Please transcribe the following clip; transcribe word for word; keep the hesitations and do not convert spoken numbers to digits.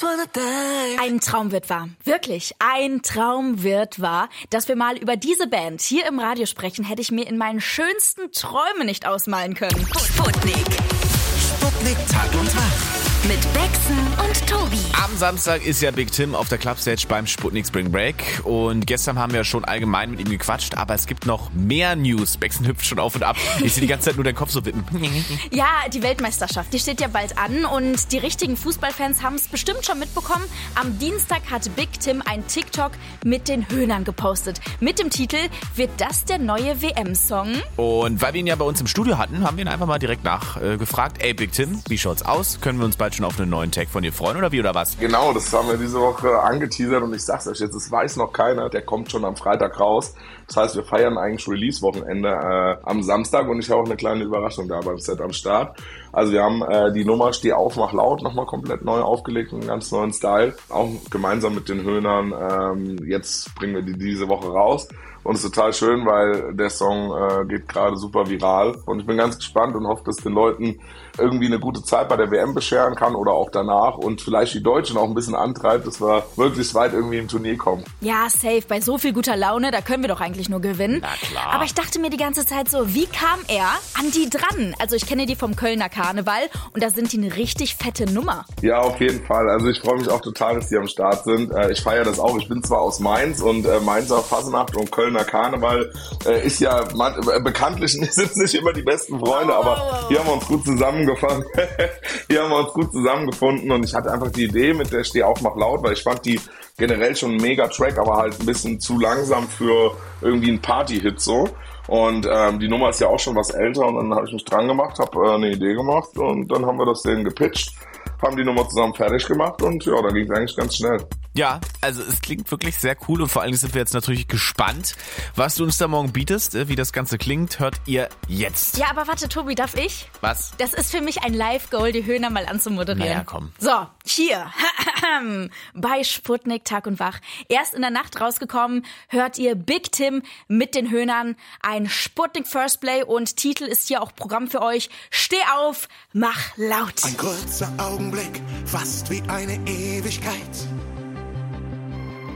Ein Traum wird wahr. Wirklich, ein Traum wird wahr. Dass wir mal über diese Band hier im Radio sprechen, hätte ich mir in meinen schönsten Träumen nicht ausmalen können. Sputnik. Sputnik Tag und Tag. Mit Bexen und Tobi. Am Samstag ist ja Big Tim auf der Clubstage beim Sputnik Spring Break. Und gestern haben wir schon allgemein mit ihm gequatscht, aber es gibt noch mehr News. Bexen hüpft schon auf und ab. Ich sehe die ganze Zeit nur deinen Kopf so wippen. Ja, die Weltmeisterschaft, die steht ja bald an und die richtigen Fußballfans haben es bestimmt schon mitbekommen. Am Dienstag hat Big Tim ein TikTok mit den Höhnern gepostet. Mit dem Titel "Wird das der neue W M-Song?" Und weil wir ihn ja bei uns im Studio hatten, haben wir ihn einfach mal direkt nachgefragt. Äh, Ey Big Tim, wie schaut's aus? Können wir uns bald schon auf einen neuen Tag von dir freuen oder wie oder was? Genau, das haben wir diese Woche angeteasert und ich sag's euch jetzt, es weiß noch keiner, der kommt schon am Freitag raus. Das heißt, wir feiern eigentlich Release-Wochenende äh, am Samstag und ich habe auch eine kleine Überraschung da beim Set am Start. Also wir haben äh, die Nummer Steh auf, mach laut nochmal komplett neu aufgelegt, einen ganz neuen Style, auch gemeinsam mit den Höhnern. Ähm, jetzt bringen wir die diese Woche raus. Und es ist total schön, weil der Song äh, geht gerade super viral. Und ich bin ganz gespannt und hoffe, dass den Leuten irgendwie eine gute Zeit bei der W M bescheren kann oder auch danach. Und vielleicht die Deutschen auch ein bisschen antreibt, dass wir möglichst weit irgendwie im Turnier kommen. Ja, safe. Bei so viel guter Laune, da können wir doch eigentlich nur gewinnen. Na klar. Aber ich dachte mir die ganze Zeit so, wie kam er an die dran? Also ich kenne die vom Kölner Karneval und da sind die eine richtig fette Nummer. Ja, auf jeden Fall. Also ich freue mich auch total, dass die am Start sind. Äh, ich feiere das auch. Ich bin zwar aus Mainz und äh, Mainzer Fasnacht und Kölner Karneval äh, ist ja man, äh, bekanntlich sind nicht immer die besten Freunde, oh, aber oh, oh. hier haben wir uns gut zusammengefunden. Hier haben wir uns gut zusammengefunden und ich hatte einfach die Idee mit der Steh auf, mach laut, weil ich fand die generell schon ein mega Track, aber halt ein bisschen zu langsam für irgendwie einen Party-Hit so. Und ähm, die Nummer ist ja auch schon was älter und dann habe ich mich dran gemacht, habe äh, eine Idee gemacht und dann haben wir das denen gepitcht, haben die Nummer zusammen fertig gemacht und ja, dann ging es eigentlich ganz schnell. Ja, also es klingt wirklich sehr cool und vor allen Dingen sind wir jetzt natürlich gespannt, was du uns da morgen bietest. Wie das Ganze klingt, hört ihr jetzt. Ja, aber warte, Tobi, darf ich? Was? Das ist für mich ein Live-Goal, die Höhner mal anzumoderieren. Naja, komm. So, hier, bei Sputnik Tag und Wach. Erst in der Nacht rausgekommen, hört ihr Big Tim mit den Höhnern. Ein Sputnik First Play und Titel ist hier auch Programm für euch. Steh auf, mach laut. Ein kurzer Augenblick, fast wie eine Ewigkeit.